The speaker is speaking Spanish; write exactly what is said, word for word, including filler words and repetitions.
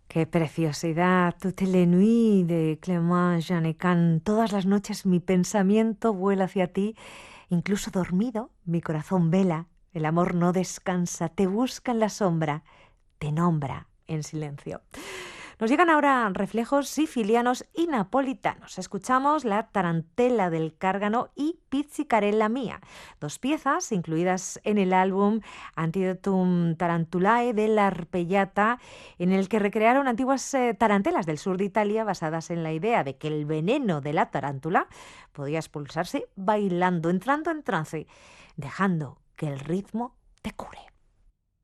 Qué preciosidad, Toute la nuit de Clément Jeannequin. Todas las noches mi pensamiento vuela hacia ti, incluso dormido, mi corazón vela. El amor no descansa, te busca en la sombra, te nombra en silencio. Nos llegan ahora reflejos sicilianos y napolitanos. Escuchamos La tarantela del Cárgano y Pizzicarella mía, dos piezas incluidas en el álbum Antidotum Tarantulae de la Arpellata, en el que recrearon antiguas eh, tarantelas del sur de Italia basadas en la idea de que el veneno de la tarántula podía expulsarse bailando, entrando en trance, dejando que el ritmo te cure.